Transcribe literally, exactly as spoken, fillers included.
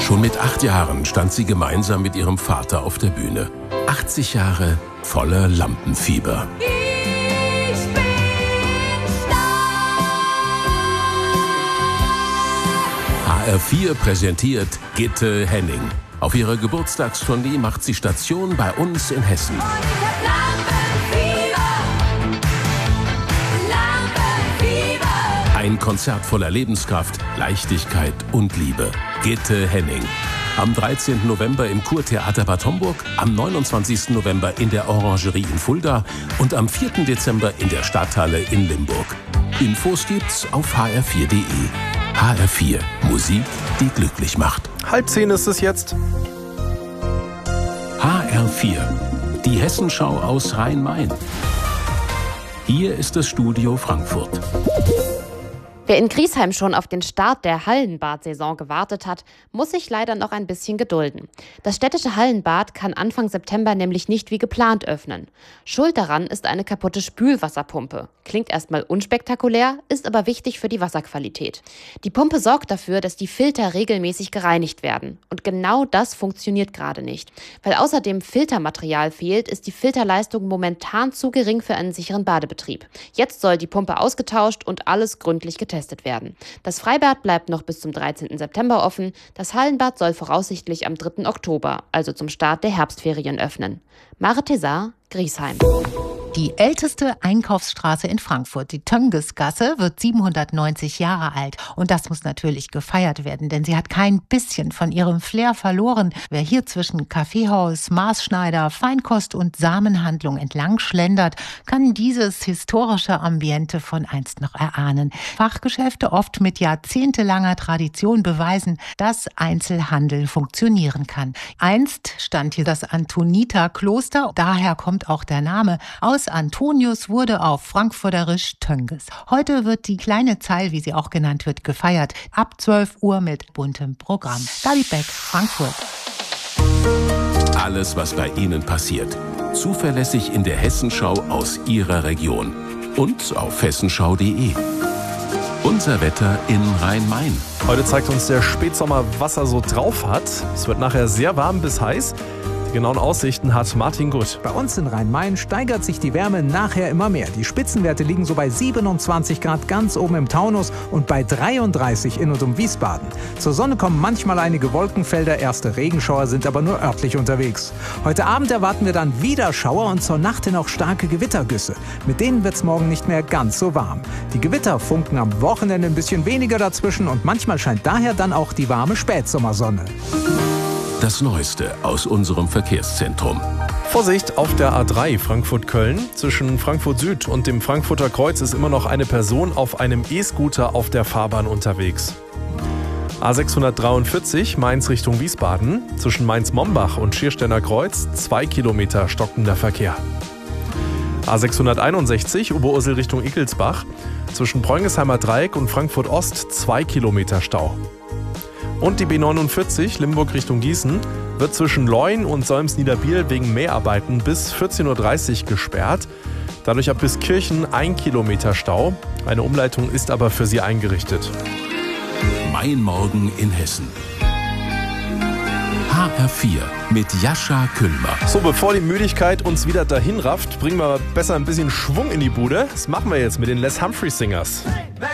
Schon mit acht Jahren stand sie gemeinsam mit ihrem Vater auf der Bühne. achtzig Jahre voller Lampenfieber. Ich bin H R vier präsentiert Gitte Henning. Auf ihrer Geburtstagstournee macht sie Station bei uns in Hessen. Und ich hab Lampenfieber. Lampenfieber. Ein Konzert voller Lebenskraft, Leichtigkeit und Liebe. Gitte Henning. Am dreizehnten November im Kurtheater Bad Homburg, am neunundzwanzigsten November in der Orangerie in Fulda und am vierten Dezember in der Stadthalle in Limburg. Infos gibt's auf h r vier punkt de. H R vier. Musik, die glücklich macht. Halb zehn ist es jetzt. H R vier. Die Hessenschau aus Rhein-Main. Hier ist das Studio Frankfurt. Wer in Griesheim schon auf den Start der Hallenbad-Saison gewartet hat, muss sich leider noch ein bisschen gedulden. Das städtische Hallenbad kann Anfang September nämlich nicht wie geplant öffnen. Schuld daran ist eine kaputte Spülwasserpumpe. Klingt erstmal unspektakulär, ist aber wichtig für die Wasserqualität. Die Pumpe sorgt dafür, dass die Filter regelmäßig gereinigt werden. Und genau das funktioniert gerade nicht. Weil außerdem Filtermaterial fehlt, ist die Filterleistung momentan zu gering für einen sicheren Badebetrieb. Jetzt soll die Pumpe ausgetauscht und alles gründlich getestet werden. Das Freibad bleibt noch bis zum dreizehnten September offen. Das Hallenbad soll voraussichtlich am dritten Oktober, also zum Start der Herbstferien, öffnen. Mare Tésar, Griesheim. Die älteste Einkaufsstraße in Frankfurt, die Töngesgasse, wird siebenhundertneunzig Jahre alt. Und das muss natürlich gefeiert werden, denn sie hat kein bisschen von ihrem Flair verloren. Wer hier zwischen Kaffeehaus, Maßschneider, Feinkost und Samenhandlung entlang schlendert, kann dieses historische Ambiente von einst noch erahnen. Fachgeschäfte, oft mit jahrzehntelanger Tradition, beweisen, dass Einzelhandel funktionieren kann. Einst stand hier das Antoniterkloster, daher kommt auch der Name. Aus Antonius wurde auf frankfurterisch Tönges. Heute wird die kleine Zeil, wie sie auch genannt wird, gefeiert. Ab zwölf Uhr mit buntem Programm. Gabi Beck, Frankfurt. Alles, was bei Ihnen passiert. Zuverlässig in der Hessenschau aus Ihrer Region. Und auf hessenschau punkt de. Unser Wetter in Rhein-Main. Heute zeigt uns der Spätsommer, was er so drauf hat. Es wird nachher sehr warm bis heiß. Die genauen Aussichten hat Martin Gutt. Bei uns in Rhein-Main steigert sich die Wärme nachher immer mehr. Die Spitzenwerte liegen so bei siebenundzwanzig Grad ganz oben im Taunus und bei dreiunddreißig in und um Wiesbaden. Zur Sonne kommen manchmal einige Wolkenfelder, erste Regenschauer sind aber nur örtlich unterwegs. Heute Abend erwarten wir dann wieder Schauer und zur Nacht hin auch starke Gewittergüsse. Mit denen wird es morgen nicht mehr ganz so warm. Die Gewitter funken am Wochenende ein bisschen weniger dazwischen und manchmal scheint daher dann auch die warme Spätsommersonne. Das Neueste aus unserem Verkehrszentrum. Vorsicht auf der A drei Frankfurt-Köln. Zwischen Frankfurt Süd und dem Frankfurter Kreuz ist immer noch eine Person auf einem E-Scooter auf der Fahrbahn unterwegs. A sechshundertdreiundvierzig Mainz Richtung Wiesbaden. Zwischen Mainz-Mombach und Schiersteiner Kreuz zwei Kilometer stockender Verkehr. A sechshunderteinundsechzig Oberursel Richtung Ickelsbach. Zwischen Preungesheimer Dreieck und Frankfurt Ost zwei Kilometer Stau. Und die B neunundvierzig Limburg Richtung Gießen wird zwischen Leun und Solms-Niederbiel wegen Mäharbeiten bis vierzehn Uhr dreißig gesperrt. Dadurch ab bis Kirchen ein Kilometer Stau. Eine Umleitung ist aber für sie eingerichtet. Mein Morgen in Hessen. H R vier mit Jascha Küllmer. So, bevor die Müdigkeit uns wieder dahin rafft, bringen wir besser ein bisschen Schwung in die Bude. Das machen wir jetzt mit den Les Humphrey Singers.